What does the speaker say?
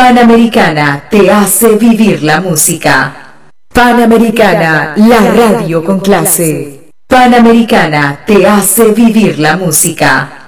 Panamericana te hace vivir la música. Panamericana, la radio con clase. Panamericana te hace vivir la música.